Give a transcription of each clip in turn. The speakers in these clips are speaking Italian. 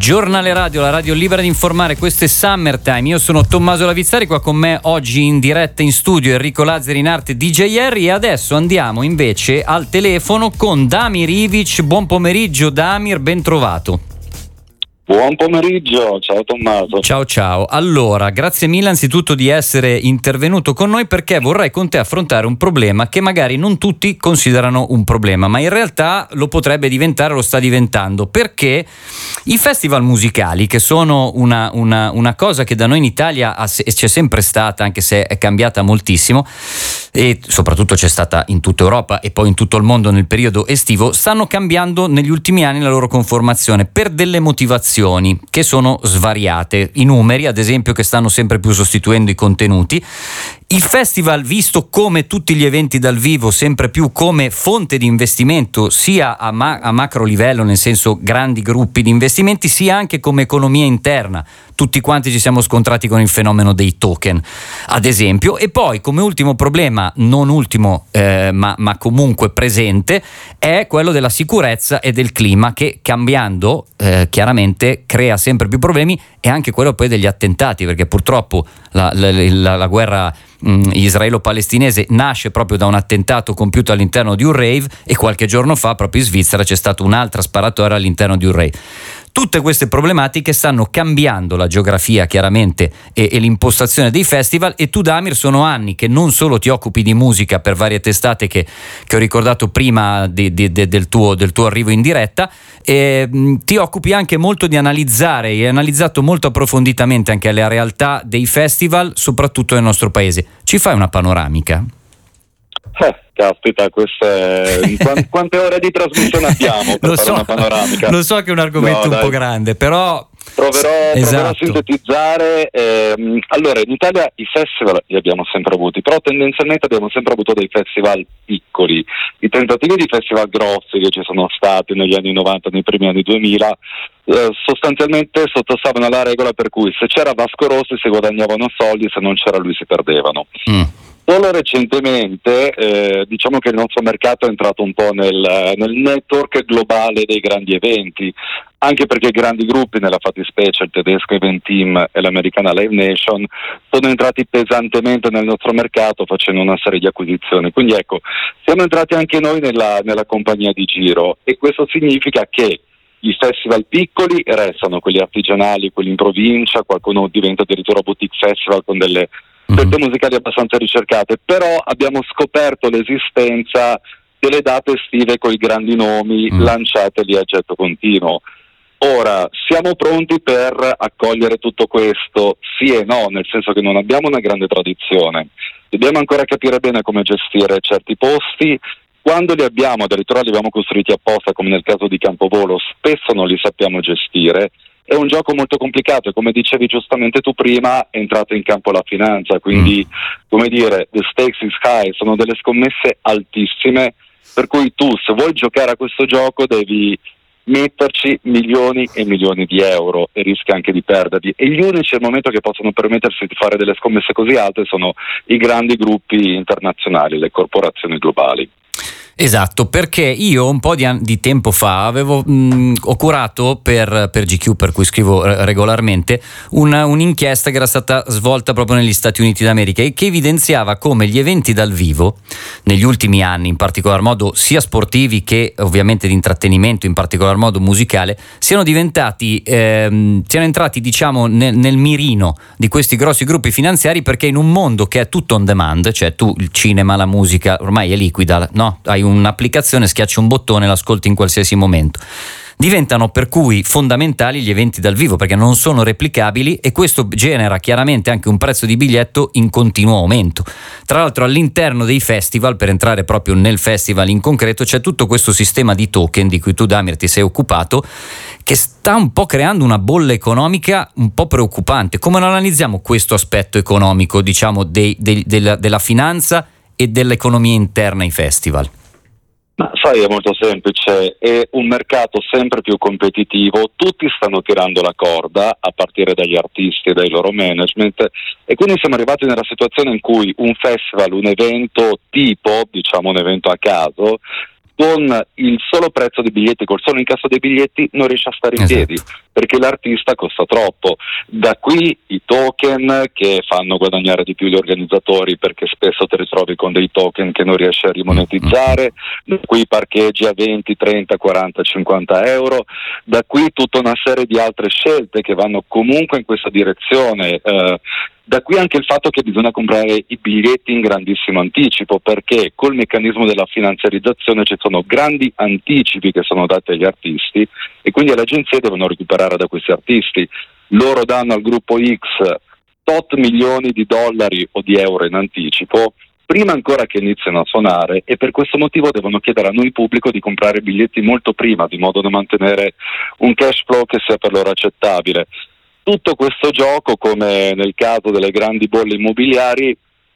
Giornale Radio, la radio libera di informare. Questo è Summertime. Io sono Tommaso Lavizzari, qua con me oggi in diretta in studio Enrico Lazzari, in arte DJ Harry, e adesso andiamo invece al telefono con Damir Ivic. Buon pomeriggio Damir, ben trovato. Buon pomeriggio, ciao Tommaso. Ciao. Allora, grazie mille anzitutto di essere intervenuto con noi, perché vorrei con te affrontare un problema che magari non tutti considerano un problema, ma in realtà lo potrebbe diventare, lo sta diventando, perché i festival musicali, che sono una cosa che da noi in Italia c'è sempre stata, anche se è cambiata moltissimo, e soprattutto c'è stata in tutta Europa e poi in tutto il mondo nel periodo estivo, stanno cambiando negli ultimi anni la loro conformazione per delle motivazioni che sono svariate. I numeri, ad esempio, che stanno sempre più sostituendo i contenuti. Il festival, visto come tutti gli eventi dal vivo, sempre più come fonte di investimento, sia a macro livello, nel senso grandi gruppi di investimenti, sia anche come economia interna. Tutti quanti ci siamo scontrati con il fenomeno dei token, ad esempio. E poi, come ultimo problema, non ultimo ma comunque presente, è quello della sicurezza e del clima, che cambiando chiaramente crea sempre più problemi, e anche quello poi degli attentati, perché purtroppo la guerra israelo-palestinese nasce proprio da un attentato compiuto all'interno di un rave, e qualche giorno fa proprio in Svizzera c'è stata un'altra sparatoria all'interno di un rave. Tutte queste problematiche stanno cambiando la geografia, chiaramente, e l'impostazione dei festival. E tu, Damir, sono anni che non solo ti occupi di musica per varie testate che ho ricordato prima del tuo arrivo in diretta, ti occupi anche molto di analizzare, e hai analizzato molto approfonditamente anche le realtà dei festival, soprattutto nel nostro paese. Ci fai una panoramica? Caspita, quante ore di trasmissione abbiamo per fare una panoramica? Lo so che è un argomento un po' grande, però proverò a sintetizzare. Allora, in Italia i festival li abbiamo sempre avuti, però tendenzialmente abbiamo sempre avuto dei festival piccoli. I tentativi di festival grossi che ci sono stati negli anni 90, nei primi anni 2000, sostanzialmente sottostavano alla regola per cui se c'era Vasco Rossi si guadagnavano soldi, se non c'era lui si perdevano. Solo recentemente diciamo che il nostro mercato è entrato un po' nel network globale dei grandi eventi, anche perché i grandi gruppi, nella fattispecie il tedesco Event Team e l'americana Live Nation, sono entrati pesantemente nel nostro mercato facendo una serie di acquisizioni. Quindi ecco, siamo entrati anche noi nella compagnia di giro, e questo significa che i festival piccoli restano quelli artigianali, quelli in provincia, qualcuno diventa addirittura boutique festival con delle scelte musicali abbastanza ricercate, però abbiamo scoperto l'esistenza delle date estive con i grandi nomi lanciate lì a getto continuo. Ora, siamo pronti per accogliere tutto questo? Sì e no, nel senso che non abbiamo una grande tradizione. Dobbiamo ancora capire bene come gestire certi posti. Quando li abbiamo, addirittura li abbiamo costruiti apposta, come nel caso di Campovolo, spesso non li sappiamo gestire. È un gioco molto complicato, e come dicevi giustamente tu prima, è entrata in campo la finanza, quindi come dire, the stakes is high, sono delle scommesse altissime, per cui tu, se vuoi giocare a questo gioco, devi metterci milioni e milioni di euro, e rischi anche di perderli, e gli unici al momento che possono permettersi di fare delle scommesse così alte sono i grandi gruppi internazionali, le corporazioni globali. Esatto, perché io un po' di tempo fa ho curato per GQ, per cui scrivo regolarmente, un'inchiesta che era stata svolta proprio negli Stati Uniti d'America, e che evidenziava come gli eventi dal vivo negli ultimi anni, in particolar modo sia sportivi che ovviamente di intrattenimento, in particolar modo musicale, siano entrati diciamo nel mirino di questi grossi gruppi finanziari, perché in un mondo che è tutto on demand, cioè tu il cinema, la musica ormai è liquida, no? Hai un'applicazione, schiacci un bottone, l'ascolti in qualsiasi momento. Diventano per cui fondamentali gli eventi dal vivo, perché non sono replicabili, e questo genera chiaramente anche un prezzo di biglietto in continuo aumento. Tra l'altro, all'interno dei festival, per entrare proprio nel festival in concreto, c'è tutto questo sistema di token di cui tu, Damir, ti sei occupato, che sta un po' creando una bolla economica un po' preoccupante. Come analizziamo questo aspetto economico, diciamo, della finanza e dell'economia interna ai festival? Ma sai, è molto semplice, è un mercato sempre più competitivo, tutti stanno tirando la corda, a partire dagli artisti e dai loro management, e quindi siamo arrivati nella situazione in cui un festival, un evento tipo, diciamo un evento a caso, con il solo prezzo dei biglietti, col solo incasso dei biglietti non riesce a stare in piedi, perché l'artista costa troppo. Da qui i token che fanno guadagnare di più gli organizzatori, perché spesso ti ritrovi con dei token che non riesci a rimonetizzare, da qui i parcheggi a 20, 30, 40, 50 euro, da qui tutta una serie di altre scelte che vanno comunque in questa direzione. Da qui anche il fatto che bisogna comprare i biglietti in grandissimo anticipo, perché col meccanismo della finanziarizzazione ci sono grandi anticipi che sono dati agli artisti e quindi le agenzie devono recuperare da questi artisti. Loro danno al gruppo X tot milioni di dollari o di euro in anticipo prima ancora che iniziano a suonare, e per questo motivo devono chiedere a noi pubblico di comprare biglietti molto prima, di modo da mantenere un cash flow che sia per loro accettabile. Tutto questo gioco, come nel caso delle grandi bolle immobiliari,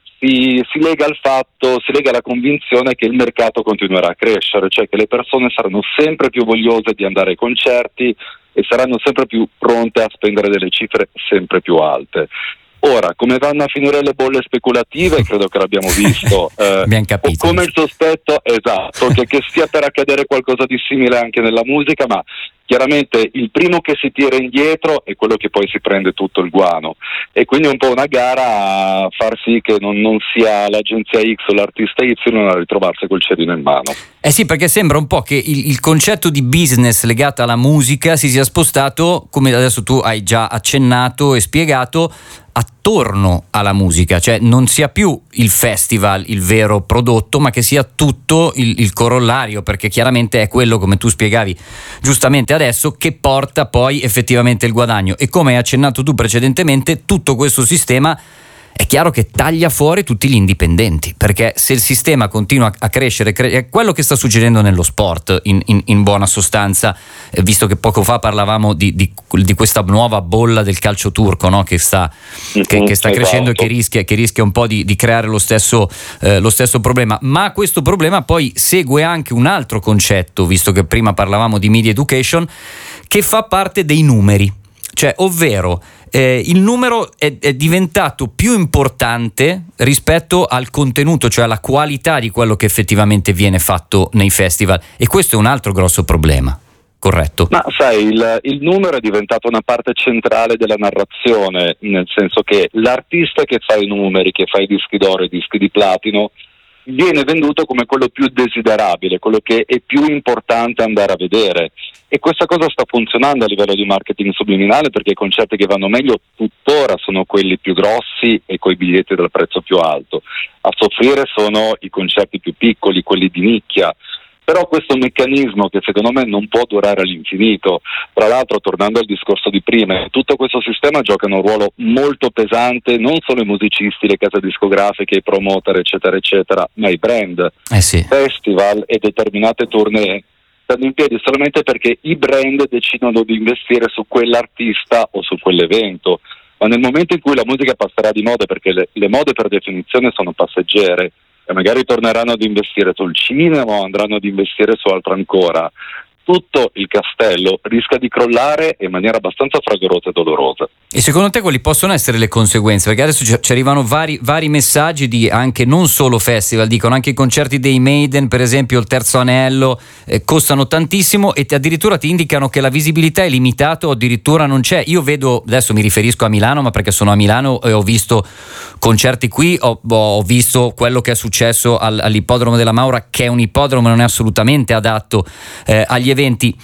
si lega al fatto, si lega alla convinzione che il mercato continuerà a crescere, cioè che le persone saranno sempre più vogliose di andare ai concerti e saranno sempre più pronte a spendere delle cifre sempre più alte. Ora, come vanno a finire le bolle speculative, credo che l'abbiamo visto. Abbiamo capito. Come il sospetto, esatto, che stia per accadere qualcosa di simile anche nella musica, ma chiaramente il primo che si tira indietro è quello che poi si prende tutto il guano, e quindi è un po' una gara a far sì che non sia l'agenzia X o l'artista Y a ritrovarsi col cerino in mano. Sì, perché sembra un po' che il concetto di business legato alla musica si sia spostato, come adesso tu hai già accennato e spiegato, attorno alla musica, cioè non sia più il festival il vero prodotto, ma che sia tutto il corollario, perché chiaramente è quello, come tu spiegavi giustamente adesso, che porta poi effettivamente il guadagno. E come hai accennato tu precedentemente, tutto questo sistema è chiaro che taglia fuori tutti gli indipendenti, perché se il sistema continua a crescere, è quello che sta succedendo nello sport in buona sostanza, visto che poco fa parlavamo di questa nuova bolla del calcio turco, no? che sta crescendo e che rischia un po' di creare lo stesso problema. Ma questo problema poi segue anche un altro concetto, visto che prima parlavamo di media education, che fa parte dei numeri, cioè ovvero il numero è diventato più importante rispetto al contenuto, cioè alla qualità di quello che effettivamente viene fatto nei festival, e questo è un altro grosso problema, corretto? Ma sai, il numero è diventato una parte centrale della narrazione, nel senso che l'artista che fa i numeri, che fa i dischi d'oro e i dischi di platino, viene venduto come quello più desiderabile, quello che è più importante andare a vedere, e questa cosa sta funzionando a livello di marketing subliminale, perché i concerti che vanno meglio tuttora sono quelli più grossi e coi biglietti del prezzo più alto. A soffrire sono i concerti più piccoli, quelli di nicchia. Però questo meccanismo, che secondo me non può durare all'infinito, tra l'altro, tornando al discorso di prima, tutto questo sistema gioca un ruolo molto pesante, non solo i musicisti, le case discografiche, i promoter eccetera eccetera, ma i brand, sì. Festival e determinate tournée stanno in piedi solamente perché i brand decidono di investire su quell'artista o su quell'evento. Ma nel momento in cui la musica passerà di moda, perché le mode per definizione sono passeggere, e magari torneranno ad investire sul cinema o andranno ad investire su altro ancora, tutto il castello rischia di crollare in maniera abbastanza fragorosa e dolorosa. E secondo te quali possono essere le conseguenze? Perché adesso ci arrivano vari messaggi di anche non solo festival, dicono anche i concerti dei Maiden, per esempio il Terzo Anello, costano tantissimo e addirittura ti indicano che la visibilità è limitata o addirittura non c'è. Io vedo, adesso mi riferisco a Milano, ma perché sono a Milano e ho visto concerti qui, ho visto quello che è successo all'ippodromo della Maura, che è un ippodromo, non è assolutamente adatto agli eventi.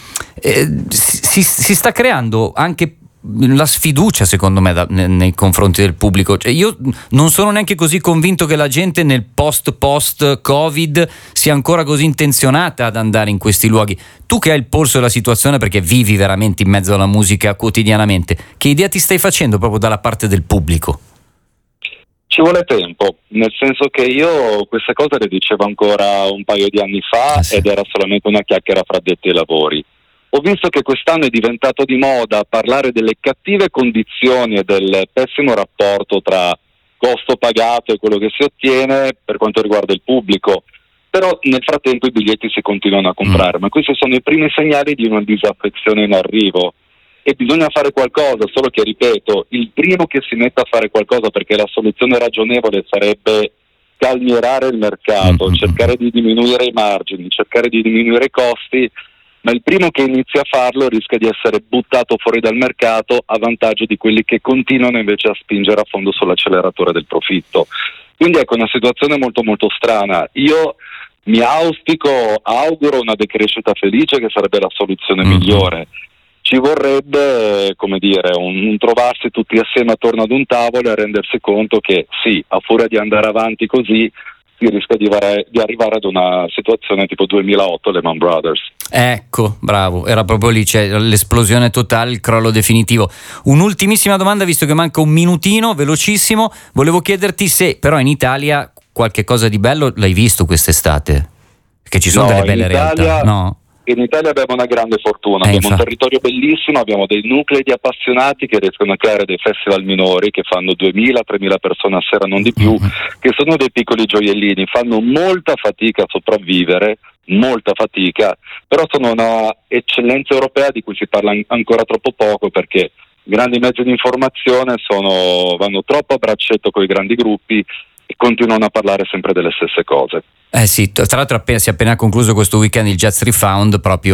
Si sta creando anche la sfiducia, secondo me, nei confronti del pubblico. Cioè, io non sono neanche così convinto che la gente nel post Covid sia ancora così intenzionata ad andare in questi luoghi. Tu che hai il polso della situazione, perché vivi veramente in mezzo alla musica quotidianamente, che idea ti stai facendo proprio dalla parte del pubblico? Ci vuole tempo, nel senso che io queste cose le dicevo ancora un paio di anni fa, ed era solamente una chiacchiera fra addetti ai lavori. Ho visto che quest'anno è diventato di moda parlare delle cattive condizioni e del pessimo rapporto tra costo pagato e quello che si ottiene per quanto riguarda il pubblico, però nel frattempo i biglietti si continuano a comprare, ma questi sono i primi segnali di una disaffezione in arrivo. E bisogna fare qualcosa, solo che, ripeto, il primo che si metta a fare qualcosa, perché la soluzione ragionevole sarebbe calmierare il mercato, cercare di diminuire i margini, cercare di diminuire i costi, ma il primo che inizia a farlo rischia di essere buttato fuori dal mercato a vantaggio di quelli che continuano invece a spingere a fondo sull'acceleratore del profitto. Quindi ecco, una situazione molto molto strana. Io mi auguro una decrescita felice, che sarebbe la soluzione migliore. Ci vorrebbe, come dire, un trovarsi tutti assieme attorno ad un tavolo e rendersi conto che sì, a furia di andare avanti così si rischia di arrivare ad una situazione tipo 2008 Lehman Brothers. Ecco, bravo, era proprio lì, c'è l'esplosione totale, il crollo definitivo. Un'ultimissima domanda, visto che manca un minutino, velocissimo, volevo chiederti se però in Italia qualche cosa di bello l'hai visto quest'estate? Perché ci sono delle belle realtà, no? In Italia abbiamo una grande fortuna, abbiamo un territorio bellissimo, abbiamo dei nuclei di appassionati che riescono a creare dei festival minori che fanno 2.000-3.000 persone a sera, non di più, che sono dei piccoli gioiellini, fanno molta fatica a sopravvivere, molta fatica, però sono una eccellenza europea di cui si parla ancora troppo poco, perché grandi mezzi di informazione vanno troppo a braccetto con i grandi gruppi e continuano a parlare sempre delle stesse cose. Sì, tra l'altro si è appena concluso questo weekend il Jazz Refound proprio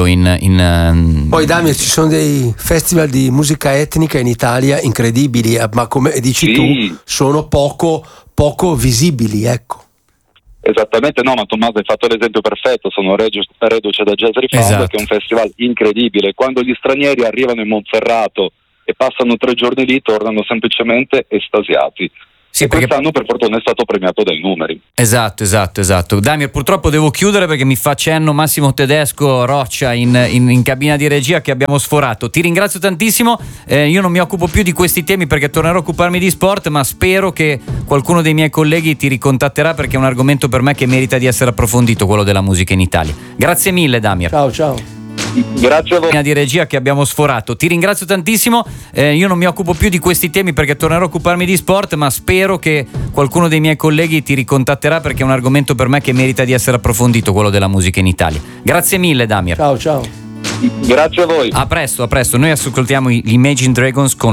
Poi Damir, ci sono dei festival di musica etnica in Italia incredibili, ma come dici tu sono poco visibili, ecco. Esattamente, no, ma Tommaso hai fatto l'esempio perfetto, sono reduce da Jazz Refound, che è un festival incredibile. Quando gli stranieri arrivano in Monferrato e passano 3 giorni lì, tornano semplicemente estasiati. Sì, perché quest'anno per fortuna è stato premiato dai numeri. Esatto. Damir, purtroppo devo chiudere perché mi fa cenno Massimo Tedesco Roccia in cabina di regia, che abbiamo sforato. Ti ringrazio tantissimo, io non mi occupo più di questi temi perché tornerò a occuparmi di sport, ma spero che qualcuno dei miei colleghi ti ricontatterà, perché è un argomento per me che merita di essere approfondito, quello della musica in Italia. Grazie mille Damir. Ciao. Grazie a voi. Di regia che abbiamo sforato. Ti ringrazio tantissimo, io non mi occupo più di questi temi perché tornerò a occuparmi di sport, ma spero che qualcuno dei miei colleghi ti ricontatterà, perché è un argomento per me che merita di essere approfondito, quello della musica in Italia. Grazie mille Damir. Ciao. Grazie a voi. A presto. Noi ascoltiamo gli Imagine Dragons con